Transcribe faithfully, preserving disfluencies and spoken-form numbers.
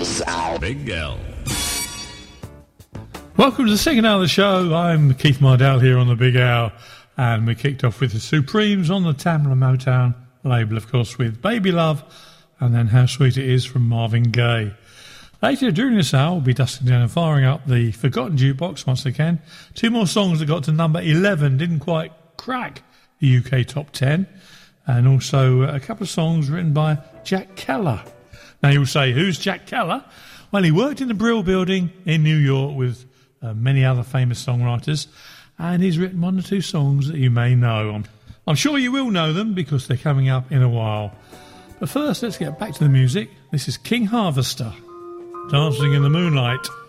Big L. Welcome to the second hour of the show. I'm Keith Mardell here on the Big L, and we kicked off with the Supremes on the Tamla Motown label, of course, with Baby Love, and then How Sweet It Is from Marvin Gaye. Later during this hour, we'll be dusting down and firing up the Forgotten Jukebox once again. Two more songs that got to number eleven, didn't quite crack the U K top ten, and also a couple of songs written by Jack Keller. Now you'll say, who's Jack Keller? Well, he worked in the Brill Building in New York with uh, many other famous songwriters, and he's written one or two songs that you may know. I'm, I'm sure you will know them because they're coming up in a while. But first, let's get back to the music. This is King Harvester, Dancing in the Moonlight.